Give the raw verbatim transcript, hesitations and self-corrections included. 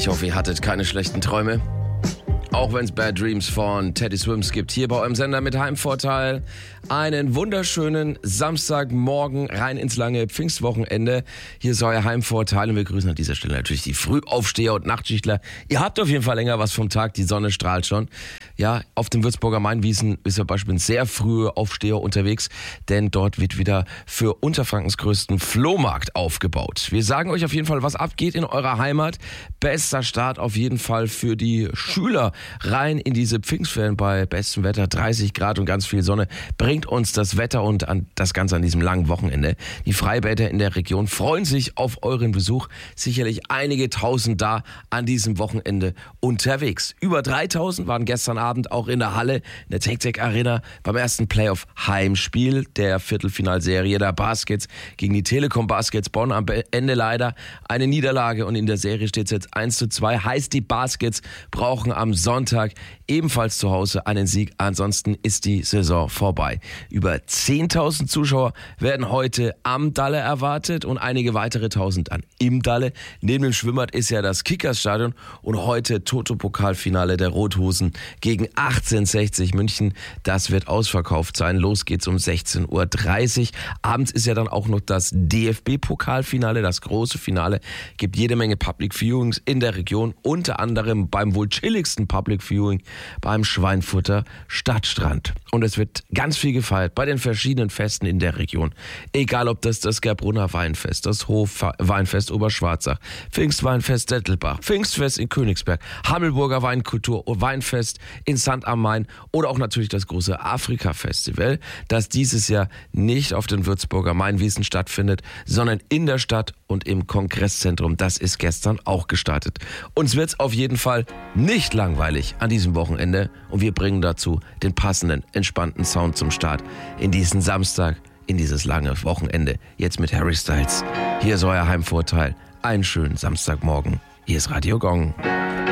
Ich hoffe, ihr hattet keine schlechten Träume. Auch wenn es Bad Dreams von Teddy Swims gibt, hier bei eurem Sender mit Heimvorteil. Einen wunderschönen Samstagmorgen rein ins lange Pfingstwochenende. Hier ist euer Heimvorteil und wir grüßen an dieser Stelle natürlich die Frühaufsteher und Nachtschichtler. Ihr habt auf jeden Fall länger was vom Tag, die Sonne strahlt schon. Ja, auf den Würzburger Mainwiesen ist zum Beispiel ein sehr früher Aufsteher unterwegs, denn dort wird wieder für Unterfrankens größten Flohmarkt aufgebaut. Wir sagen euch auf jeden Fall, was abgeht in eurer Heimat. Bester Start auf jeden Fall für die Schüler rein in diese Pfingstferien bei bestem Wetter, dreißig Grad und ganz viel Sonne. Bringt uns das Wetter und an, das Ganze an diesem langen Wochenende. Die Freibäder in der Region freuen sich auf euren Besuch. Sicherlich einige Tausend da an diesem Wochenende unterwegs. Über dreitausend waren gestern Abend auch in der Halle, in der Tec-Tec Arena, beim ersten Playoff-Heimspiel der Viertelfinalserie der Baskets gegen die Telekom Baskets Bonn. Am Ende leider eine Niederlage und in der Serie steht es jetzt eins zu zwei. Heißt, die Baskets brauchen am Sonntag ebenfalls zu Hause einen Sieg. Ansonsten ist die Saison vorbei. Über zehntausend Zuschauer werden heute am Dalle erwartet und einige weitere Tausend dann im Dalle. Neben dem Schwimmbad ist ja das Kickersstadion und heute Toto-Pokalfinale der Rothosen gegen achtzehnhundertsechzig München. Das wird ausverkauft sein. Los geht's um sechzehn Uhr dreißig. Abends ist ja dann auch noch das D F B-Pokalfinale, das große Finale. Gibt jede Menge Public Viewings in der Region, unter anderem beim wohl chilligsten Public Viewing beim Schweinfurter Stadtstrand. Und es wird ganz viel gefeiert bei den verschiedenen Festen in der Region. Egal ob das das Gerbrunner Weinfest, das Hofweinfest Oberschwarzach, Pfingstweinfest Dettelbach, Pfingstfest in Königsberg, Hammelburger Weinkultur, Weinfest in Sankt am Main oder auch natürlich das große Afrika-Festival, das dieses Jahr nicht auf den Würzburger Mainwiesen stattfindet, sondern in der Stadt und im Kongresszentrum. Das ist gestern auch gestartet. Uns wird's auf jeden Fall nicht langweilig an diesem Wochenende und wir bringen dazu den passenden, entspannten Sound zum Start in diesen Samstag, in dieses lange Wochenende. Jetzt mit Harry Styles. Hier ist euer Heimvorteil. Einen schönen Samstagmorgen. Hier ist Radio Gong.